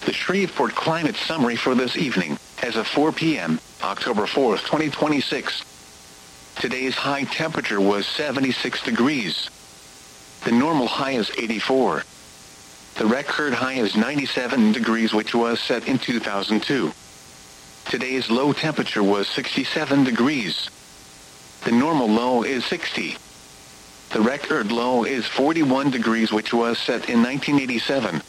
the Shreveport Climate Summary for this evening, as of 4 p.m., October 4th, 2026. Today's high temperature was 76 degrees. The normal high is 84. The record high is 97 degrees, which was set in 2002. Today's low temperature was 67 degrees. The normal low is 60. The record low is 41 degrees, which was set in 1987.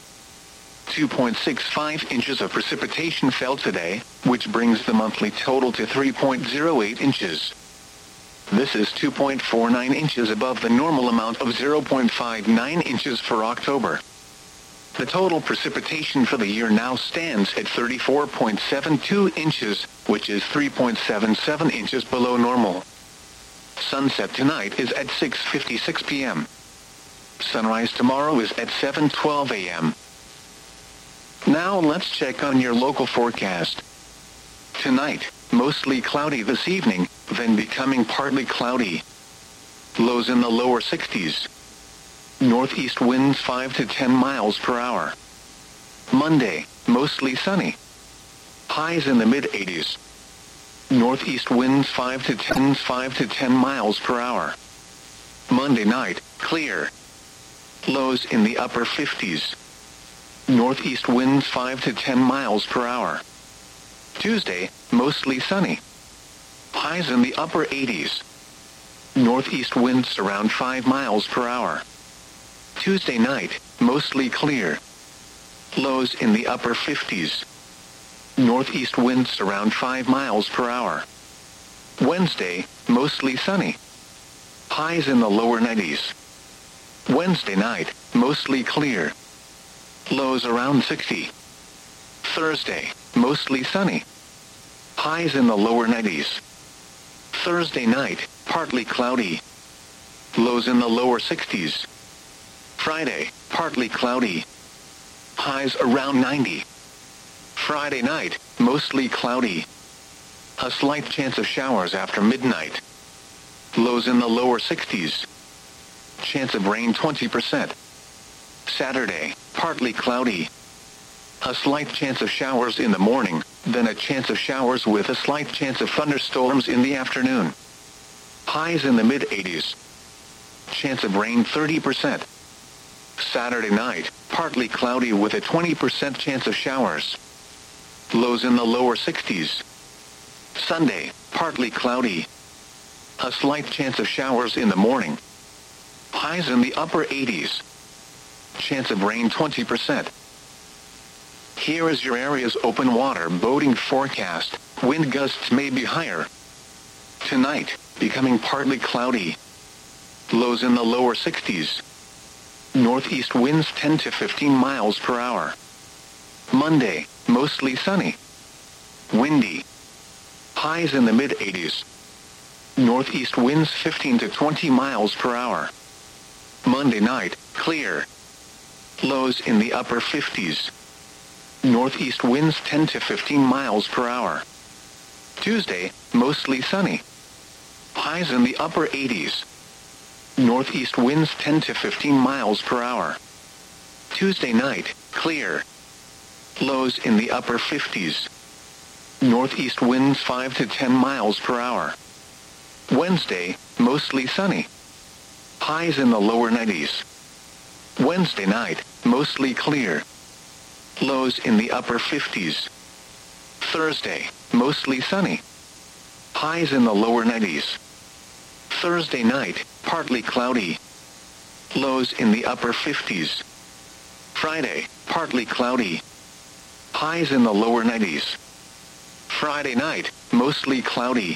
2.65 inches of precipitation fell today, which brings the monthly total to 3.08 inches. This is 2.49 inches above the normal amount of 0.59 inches for October. The total precipitation for the year now stands at 34.72 inches, which is 3.77 inches below normal. Sunset tonight is at 6:56 p.m. Sunrise tomorrow is at 7:12 a.m. Now let's check on your local forecast. Tonight, mostly cloudy this evening, then becoming partly cloudy. Lows in the lower 60s. Northeast winds 5 to 10 miles per hour. Monday, mostly sunny. Highs in the mid-80s. Northeast winds 5 to 10 miles per hour. Monday night, clear. Lows in the upper 50s. Northeast winds 5 to 10 miles per hour. Tuesday, mostly sunny. Highs in the upper 80s. Northeast winds around 5 miles per hour. Tuesday night, mostly clear. Lows in the upper 50s. Northeast winds around 5 miles per hour. Wednesday, mostly sunny. Highs in the lower 90s. Wednesday night, mostly clear. Lows around 60. Thursday, mostly sunny. Highs in the lower 90s. Thursday night, partly cloudy. Lows in the lower 60s. Friday, partly cloudy. Highs around 90. Friday night, mostly cloudy. A slight chance of showers after midnight. Lows in the lower 60s. Chance of rain 20%. Saturday, partly cloudy. A slight chance of showers in the morning, then a chance of showers with a slight chance of thunderstorms in the afternoon. Highs in the mid-80s. Chance of rain 30%. Saturday night, partly cloudy with a 20% chance of showers. Lows in the lower 60s. Sunday, partly cloudy. A slight chance of showers in the morning. Highs in the upper 80s. Chance of rain 20%. Here is your area's open water boating forecast. Wind gusts may be higher. Tonight, becoming partly cloudy. Lows in the lower 60s. Northeast winds 10 to 15 miles per hour. Monday, mostly sunny. Windy. Highs in the mid-80s. Northeast winds 15 to 20 miles per hour. Monday night, clear. Lows in the upper 50s. Northeast winds 10 to 15 miles per hour. Tuesday, mostly sunny. Highs in the upper 80s. Northeast winds 10 to 15 miles per hour. Tuesday night, clear. Lows in the upper 50s. Northeast winds 5 to 10 miles per hour. Wednesday, mostly sunny. Highs in the lower 90s. Wednesday night, mostly clear. Lows in the upper 50s. Thursday, mostly sunny. Highs in the lower 90s. Thursday night, partly cloudy. Lows in the upper 50s. Friday, partly cloudy. Highs in the lower 90s. Friday night, mostly cloudy.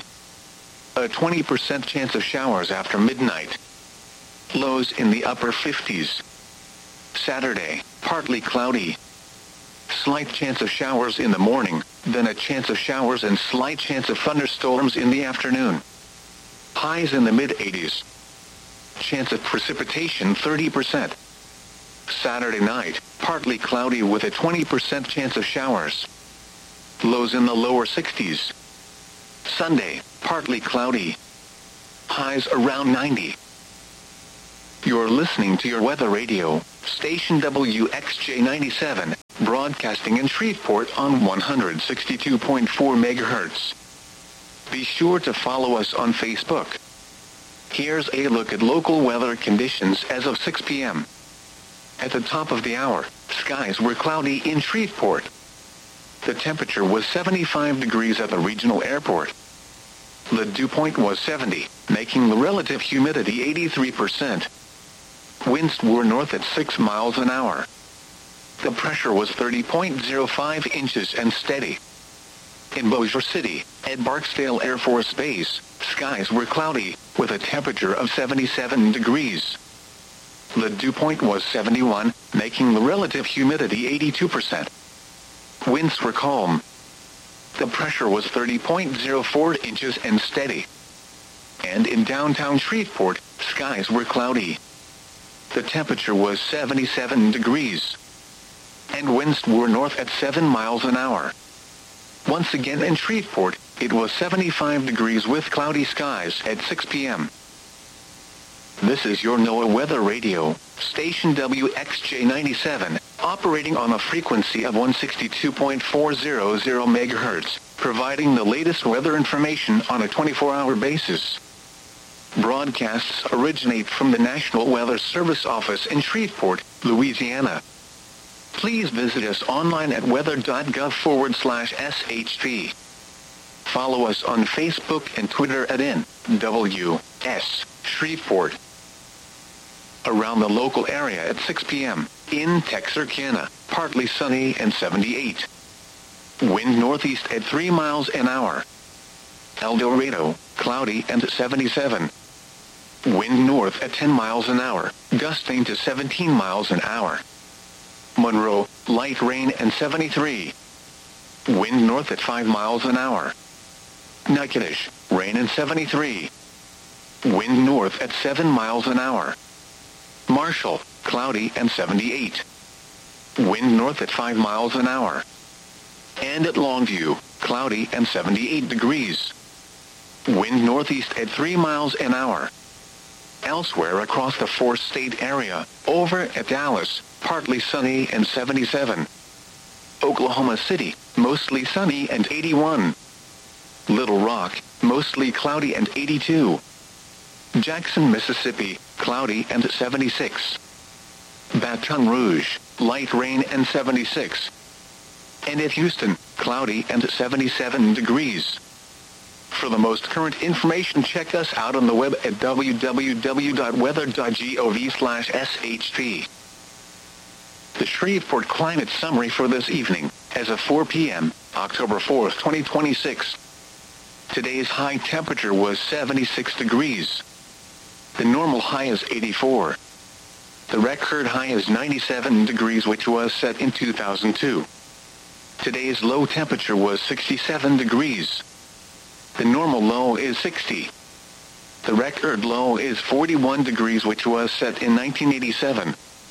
A 20% chance of showers after midnight. Lows in the upper 50s. Saturday, partly cloudy. Slight chance of showers in the morning, then a chance of showers and slight chance of thunderstorms in the afternoon. Highs in the mid-80s. Chance of precipitation 30%. Saturday night, partly cloudy with a 20% chance of showers. Lows in the lower 60s. Sunday, partly cloudy. Highs around 90. You're listening to your weather radio, station WXJ 97. broadcasting in Shreveport on 162.4 MHz. Be sure to follow us on Facebook. Here's a look at local weather conditions as of 6 p.m. At the top of the hour, skies were cloudy in Shreveport. The temperature was 75 degrees at the regional airport. The dew point was 70, making the relative humidity 83%. Winds were north at 6 miles an hour. The pressure was 30.05 inches and steady. In Bossier City, at Barksdale Air Force Base, skies were cloudy, with a temperature of 77 degrees. The dew point was 71, making the relative humidity 82%. Winds were calm. The pressure was 30.04 inches and steady. And in downtown Shreveport, skies were cloudy. The temperature was 77 degrees. And winds were north at 7 miles an hour. Once again in Shreveport, it was 75 degrees with cloudy skies at 6 p.m. This is your NOAA Weather Radio, station WXJ97, operating on a frequency of 162.400 MHz, providing the latest weather information on a 24-hour basis. Broadcasts originate from the National Weather Service office in Shreveport, Louisiana. Please visit us online at weather.gov/SHP. Follow us on Facebook and Twitter at NWS Shreveport. Around the local area at 6 p.m. In Texarkana, partly sunny and 78. Wind northeast at 3 miles an hour. El Dorado, cloudy and 77. Wind north at 10 miles an hour, gusting to 17 miles an hour. Monroe, light rain and 73. Wind north at 5 miles an hour. Natchitoches, rain and 73. Wind north at 7 miles an hour. Marshall, cloudy and 78. Wind north at 5 miles an hour. And at Longview, cloudy and 78 degrees. Wind northeast at 3 miles an hour. Elsewhere across the four-state area, over at Dallas, partly sunny and 77. Oklahoma City, mostly sunny and 81. Little Rock, mostly cloudy and 82. Jackson, Mississippi, cloudy and 76. Baton Rouge, light rain and 76. And at Houston, cloudy and 77 degrees. For the most current information, check us out on the web at www.weather.gov/SHP. The Shreveport Climate Summary for this evening, as of 4 p.m., October 4th, 2026. Today's high temperature was 76 degrees. The normal high is 84. The record high is 97 degrees, which was set in 2002. Today's low temperature was 67 degrees. The normal low is 60. The record low is 41 degrees, which was set in 1987.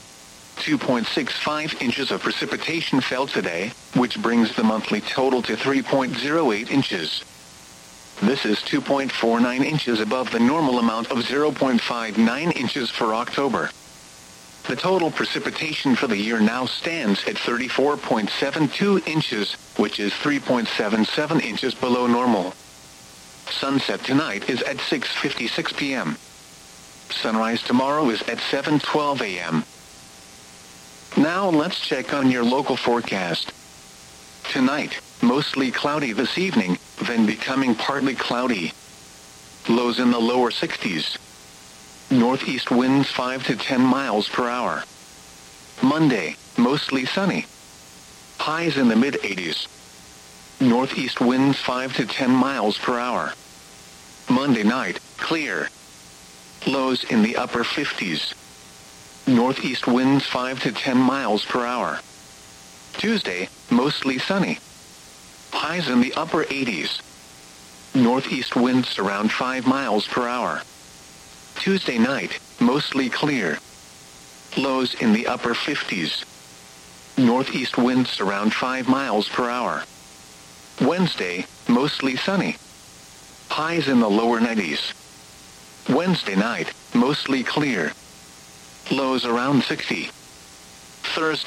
2.65 inches of precipitation fell today, which brings the monthly total to 3.08 inches. This is 2.49 inches above the normal amount of 0.59 inches for October. The total precipitation for the year now stands at 34.72 inches, which is 3.77 inches below normal. Sunset tonight is at 6:56 p.m. Sunrise tomorrow is at 7:12 a.m. Now let's check on your local forecast. Tonight, mostly cloudy this evening, then becoming partly cloudy. Lows in the lower 60s. Northeast winds 5 to 10 miles per hour. Monday, mostly sunny. Highs in the mid-80s. Northeast winds 5 to 10 miles per hour. Monday night, clear. Lows in the upper 50s. Northeast winds 5 to 10 miles per hour. Tuesday, mostly sunny. Highs in the upper 80s. Northeast winds around 5 miles per hour. Tuesday night, mostly clear. Lows in the upper 50s. Northeast winds around 5 miles per hour. Wednesday, mostly sunny. Highs in the lower 90s. Wednesday night, mostly clear. Lows around 60. Thursday,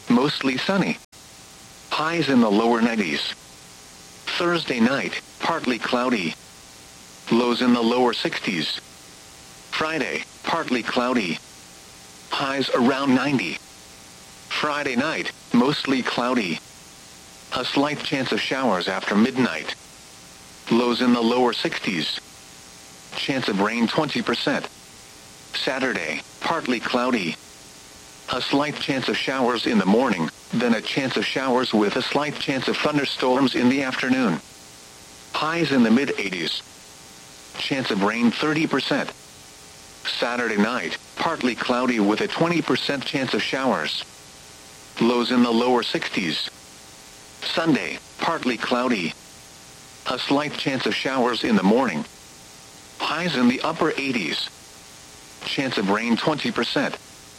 mostly sunny. Highs in the lower 90s. Thursday night, partly cloudy. Lows in the lower 60s. Friday, partly cloudy. Highs around 90. Friday night, mostly cloudy. A slight chance of showers after midnight. Lows in the lower 60s. Chance of rain 20%. Saturday, partly cloudy. A slight chance of showers in the morning, then a chance of showers with a slight chance of thunderstorms in the afternoon. Highs in the mid-80s. Chance of rain 30%. Saturday night, partly cloudy with a 20% chance of showers. Lows in the lower 60s. Sunday, partly cloudy. A slight chance of showers in the morning. Highs in the upper 80s. Chance of rain 20%.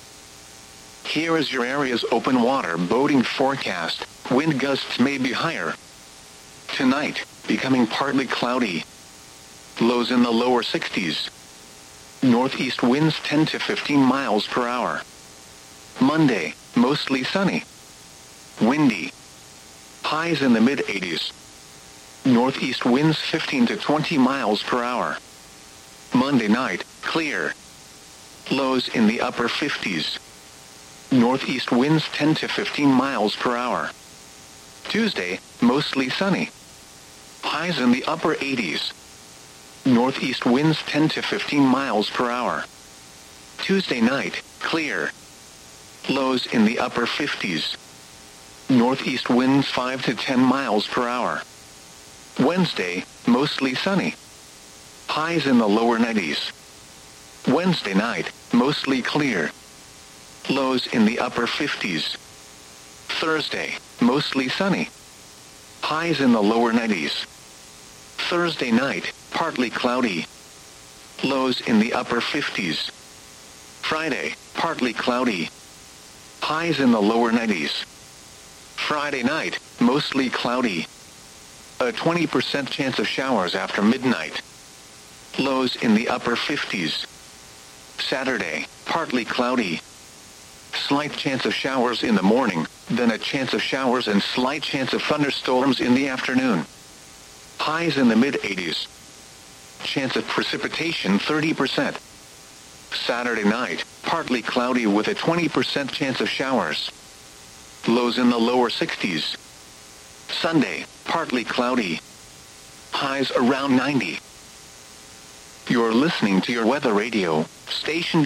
Here is your area's open water boating forecast. Wind gusts may be higher. Tonight, becoming partly cloudy. Lows in the lower 60s. Northeast winds 10 to 15 miles per hour. Monday, mostly sunny. Windy. Highs in the mid-80s. Northeast winds 15 to 20 miles per hour. Monday night, clear. Lows in the upper 50s. Northeast winds 10 to 15 miles per hour. Tuesday, mostly sunny. Highs in the upper 80s. Northeast winds 10 to 15 miles per hour. Tuesday night, clear. Lows in the upper 50s. Northeast winds 5 to 10 miles per hour. Wednesday, mostly sunny. Highs in the lower 90s. Wednesday night, mostly clear. Lows in the upper 50s. Thursday, mostly sunny. Highs in the lower 90s. Thursday night, partly cloudy. Lows in the upper 50s. Friday, partly cloudy. Highs in the lower 90s. Friday night, mostly cloudy. A 20% chance of showers after midnight. Lows in the upper 50s. Saturday, partly cloudy. Slight chance of showers in the morning, then a chance of showers and slight chance of thunderstorms in the afternoon. Highs in the mid-80s. Chance of precipitation 30%. Saturday night, partly cloudy with a 20% chance of showers. Lows in the lower 60s. Sunday, partly cloudy. Highs around 90. You're listening to your weather radio, station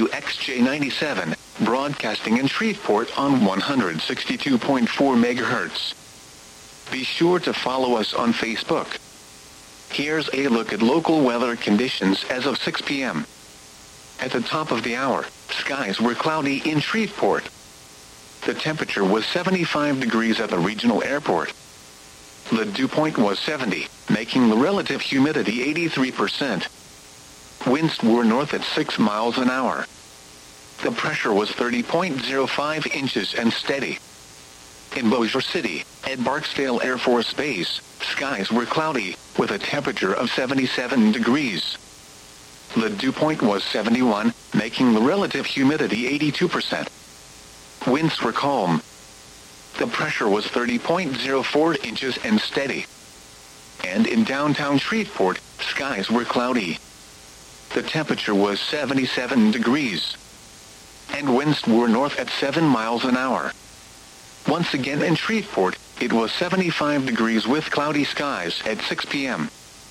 WXJ97, broadcasting in Shreveport on 162.4 MHz. Be sure to follow us on Facebook. Here's a look at local weather conditions as of 6 p.m. At the top of the hour, skies were cloudy in Shreveport. The temperature was 75 degrees at the regional airport. The dew point was 70, making the relative humidity 83%. Winds were north at 6 miles an hour. The pressure was 30.05 inches and steady. In Bossier City, at Barksdale Air Force Base, skies were cloudy, with a temperature of 77 degrees. The dew point was 71, making the relative humidity 82%. Winds were calm. The pressure was 30.04 inches and steady. And in downtown Shreveport, skies were cloudy. The temperature was 77 degrees. And winds were north at 7 miles an hour. Once again in Shreveport, it was 75 degrees with cloudy skies at 6 p.m.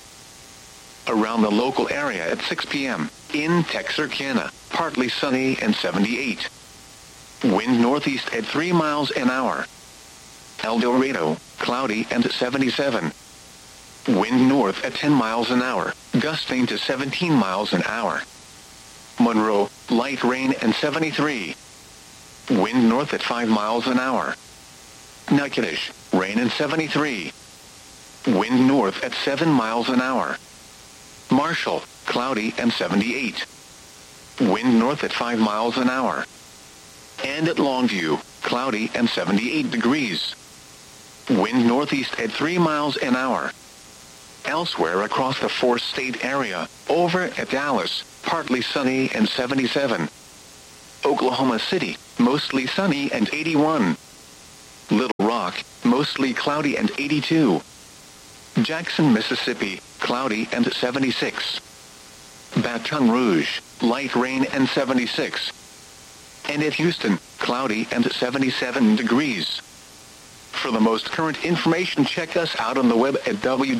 Around the local area at 6 p.m., in Texarkana, partly sunny and 78. Wind northeast at 3 miles an hour. El Dorado, cloudy and 77. Wind north at 10 miles an hour, gusting to 17 miles an hour. Monroe, light rain and 73. Wind north at 5 miles an hour. Natchitoches, rain and 73. Wind north at 7 miles an hour. Marshall, cloudy and 78. Wind north at 5 miles an hour. And at Longview, cloudy and 78 degrees. Wind northeast at 3 miles an hour. Elsewhere across the four-state area, over at Dallas, partly sunny and 77. Oklahoma City, mostly sunny and 81. Little Rock, mostly cloudy and 82. Jackson, Mississippi, cloudy and 76. Baton Rouge, light rain and 76. And at Houston, cloudy and 77 degrees. For the most current information, check us out on the web at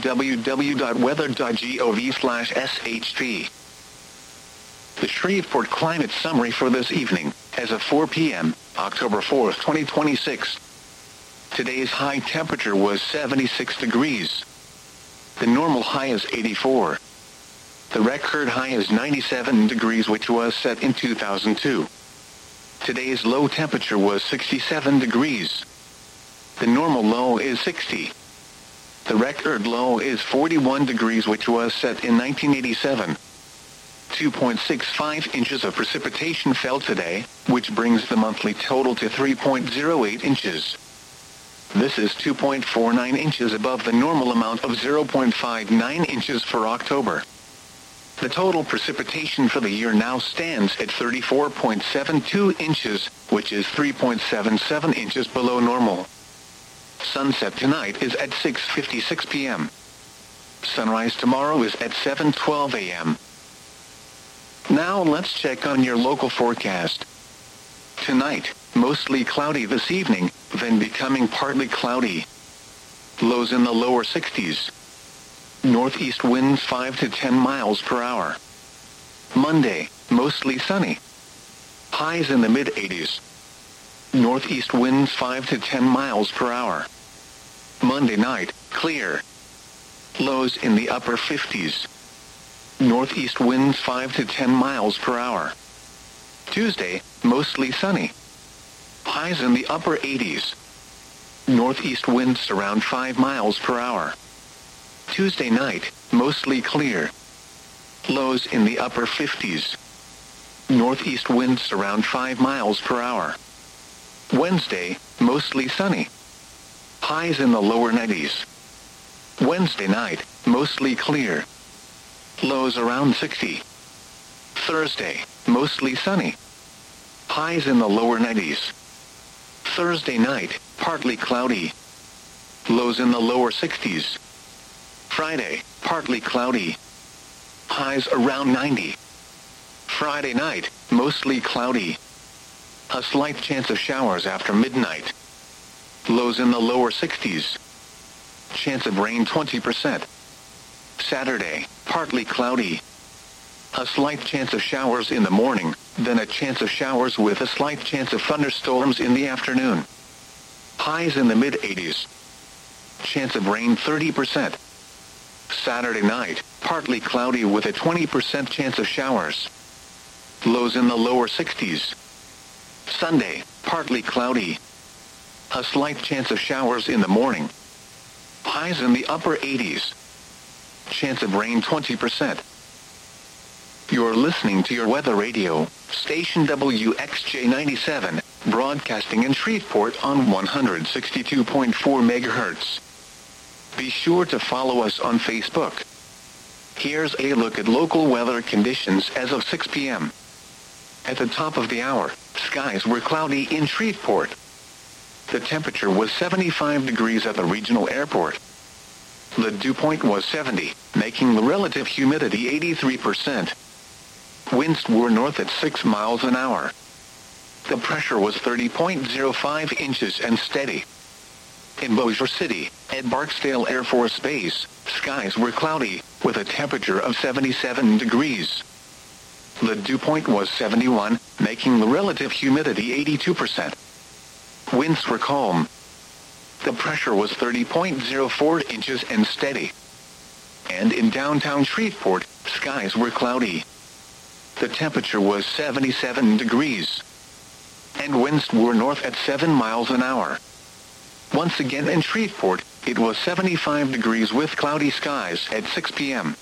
www.weather.gov/sht. The Shreveport Climate Summary for this evening, as of 4 p.m., October 4th, 2026. Today's high temperature was 76 degrees. The normal high is 84. The record high is 97 degrees, which was set in 2002. Today's low temperature was 67 degrees. The normal low is 60. The record low is 41 degrees, which was set in 1987. 2.65 inches of precipitation fell today, which brings the monthly total to 3.08 inches. This is 2.49 inches above the normal amount of 0.59 inches for October. The total precipitation for the year now stands at 34.72 inches, which is 3.77 inches below normal. Sunset tonight is at 6:56 p.m. Sunrise tomorrow is at 7:12 a.m. Now let's check on your local forecast. Tonight, mostly cloudy this evening, then becoming partly cloudy. Lows in the lower 60s. Northeast winds 5 to 10 miles per hour. Monday, mostly sunny. Highs in the mid-80s. Northeast winds 5 to 10 miles per hour. Monday night, clear. Lows in the upper 50s. Northeast winds 5 to 10 miles per hour. Tuesday, mostly sunny. Highs in the upper 80s. Northeast winds around 5 miles per hour. Tuesday night, mostly clear. Lows in the upper 50s. Northeast winds around 5 miles per hour. Wednesday, mostly sunny. Highs in the lower 90s. Wednesday night, mostly clear. Lows around 60. Thursday, mostly sunny. Highs in the lower 90s. Thursday night, partly cloudy. Lows in the lower 60s. Friday, partly cloudy. Highs around 90. Friday night, mostly cloudy. A slight chance of showers after midnight. Lows in the lower 60s. Chance of rain 20%. Saturday, partly cloudy. A slight chance of showers in the morning, then a chance of showers with a slight chance of thunderstorms in the afternoon. Highs in the mid-80s. Chance of rain 30%. Saturday night, partly cloudy with a 20% chance of showers. Lows in the lower 60s. Sunday, partly cloudy. A slight chance of showers in the morning. Highs in the upper 80s. Chance of rain 20%. You're listening to your weather radio, station WXJ97, broadcasting in Shreveport on 162.4 MHz. Be sure to follow us on Facebook. Here's a look at local weather conditions as of 6 p.m. At the top of the hour, skies were cloudy in Shreveport. The temperature was 75 degrees at the regional airport. The dew point was 70, making the relative humidity 83%. Winds were north at 6 miles an hour. The pressure was 30.05 inches and steady. In Bossier City, at Barksdale Air Force Base, skies were cloudy, with a temperature of 77 degrees. The dew point was 71, making the relative humidity 82%. Winds were calm. The pressure was 30.04 inches and steady. And in downtown Shreveport, skies were cloudy. The temperature was 77 degrees. And winds were north at 7 miles an hour. Once again in Shreveport, it was 75 degrees with cloudy skies at 6 p.m.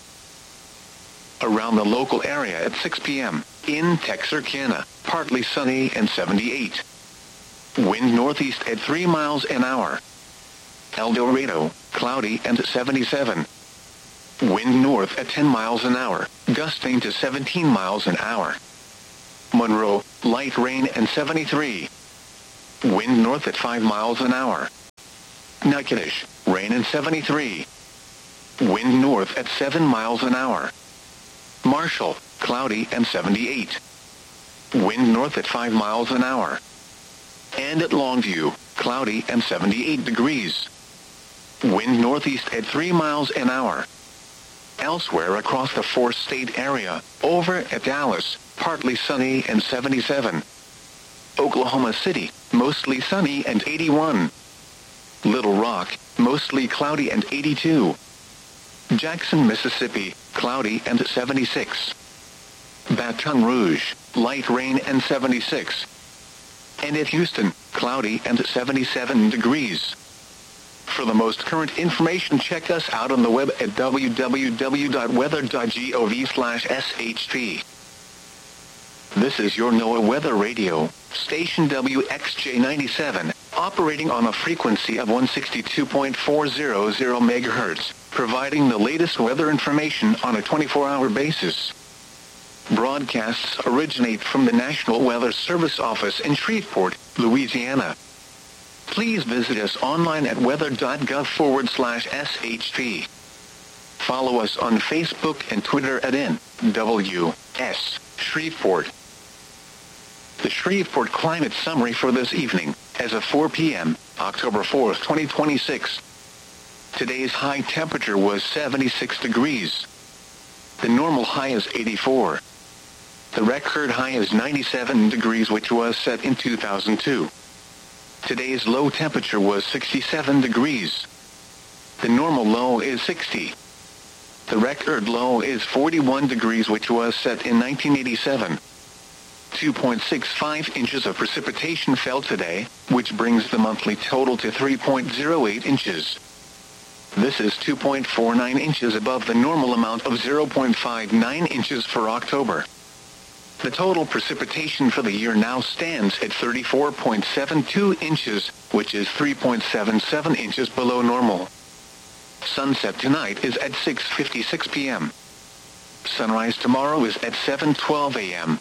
Around the local area at 6 p.m., in Texarkana, partly sunny and 78. Wind northeast at 3 miles an hour. El Dorado, cloudy and 77. Wind north at 10 miles an hour, gusting to 17 miles an hour. Monroe, light rain and 73. Wind north at 5 miles an hour. Natchitoches, rain and 73. Wind north at 7 miles an hour. Marshall, cloudy and 78. Wind north at 5 miles an hour. And at Longview, cloudy and 78 degrees. Wind northeast at 3 miles an hour. Elsewhere across the four-state area, over at Dallas, partly sunny and 77. Oklahoma City, mostly sunny and 81. Little Rock, mostly cloudy and 82. Jackson, Mississippi, cloudy and 76. Baton Rouge, light rain and 76. And at Houston, cloudy and 77 degrees. For the most current information, check us out on the web at www.weather.gov/SHP. This is your NOAA Weather Radio, station WXJ97, operating on a frequency of 162.400 MHz, providing the latest weather information on a 24-hour basis. Broadcasts originate from the National Weather Service office in Shreveport, Louisiana. Please visit us online at weather.gov/SHP. Follow us on Facebook and Twitter at NWS Shreveport. The Shreveport Climate Summary for this evening, as of 4 p.m., October 4th, 2026. Today's high temperature was 76 degrees. The normal high is 84. The record high is 97 degrees, which was set in 2002. Today's low temperature was 67 degrees. The normal low is 60. The record low is 41 degrees, which was set in 1987. 2.65 inches of precipitation fell today, which brings the monthly total to 3.08 inches. This is 2.49 inches above the normal amount of 0.59 inches for October. The total precipitation for the year now stands at 34.72 inches, which is 3.77 inches below normal. Sunset tonight is at 6:56 p.m. Sunrise tomorrow is at 7:12 a.m.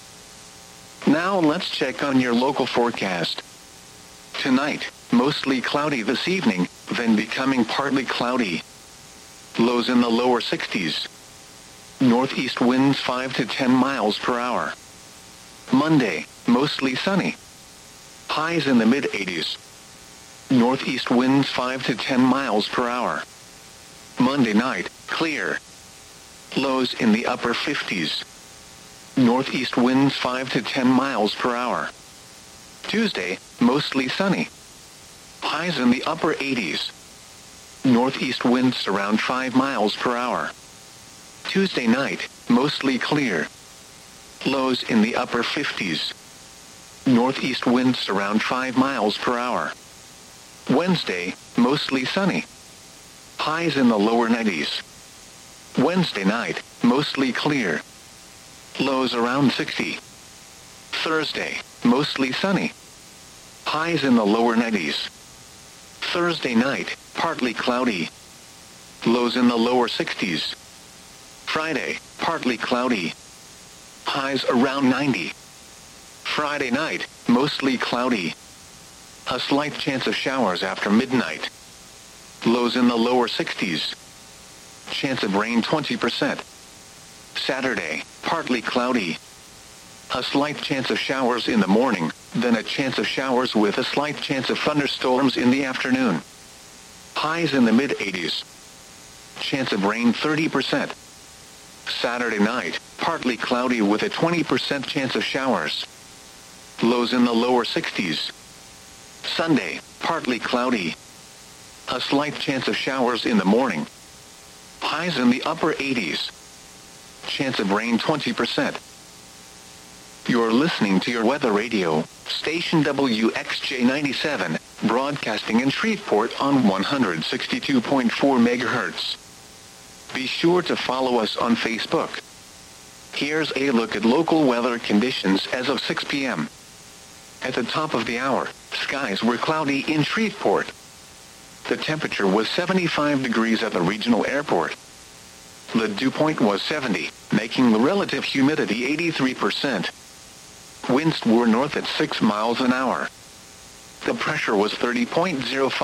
Now let's check on your local forecast. Tonight, mostly cloudy this evening, then becoming partly cloudy. Lows in the lower 60s. Northeast winds 5 to 10 miles per hour. Monday, mostly sunny. Highs in the mid-80s. Northeast winds 5 to 10 miles per hour. Monday night, clear. Lows in the upper 50s. Northeast winds 5 to 10 miles per hour. Tuesday, mostly sunny. Highs in the upper 80s. Northeast winds around 5 miles per hour. Tuesday night, mostly clear. Lows in the upper 50s. Northeast winds around 5 miles per hour. Wednesday, mostly sunny. Highs in the lower 90s. Wednesday night, mostly clear. Lows around 60. Thursday, mostly sunny. Highs in the lower 90s. Thursday night, partly cloudy. Lows in the lower 60s. Friday, partly cloudy. Highs around 90. Friday night, mostly cloudy. A slight chance of showers after midnight. Lows in the lower 60s. Chance of rain 20%. Saturday, partly cloudy. A slight chance of showers in the morning, then a chance of showers with a slight chance of thunderstorms in the afternoon. Highs in the mid-80s. Chance of rain 30%. Saturday night, partly cloudy with a 20% chance of showers. Lows in the lower 60s. Sunday, partly cloudy. A slight chance of showers in the morning. Highs in the upper 80s. Chance of rain 20%. You're listening to your weather radio, station WXJ97, broadcasting in Shreveport on 162.4 MHz. Be sure to follow us on Facebook. Here's a look at local weather conditions as of 6 p.m. At the top of the hour, skies were cloudy in Shreveport. The temperature was 75 degrees at the regional airport. The dew point was 70, making the relative humidity 83%. Winds were north at 6 miles an hour. The pressure was 30.05